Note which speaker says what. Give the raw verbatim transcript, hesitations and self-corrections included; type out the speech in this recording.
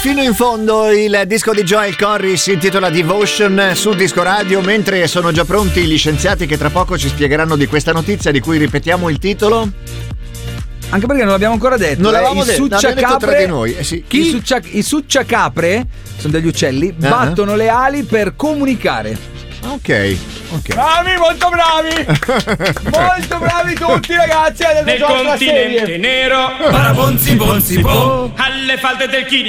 Speaker 1: Fino in fondo il disco di Joel Corry si intitola Devotion su Disco Radio, mentre sono già pronti gli scienziati che tra poco ci spiegheranno di questa notizia, di cui ripetiamo il titolo.
Speaker 2: Anche perché non l'abbiamo ancora detto.
Speaker 1: Non
Speaker 2: eh,
Speaker 1: l'avevamo
Speaker 2: i
Speaker 1: detto,
Speaker 2: succiacapre,
Speaker 1: tra di noi. Eh sì.
Speaker 2: I, succia, I succiacapre sono degli uccelli, uh-huh. battono le ali per comunicare.
Speaker 1: Ok, ok.
Speaker 2: Bravi, molto bravi! Molto bravi tutti, ragazzi!
Speaker 3: Nel continente nero,
Speaker 2: Parabonzi, bonzi, bo.
Speaker 3: alle falde del Chiri.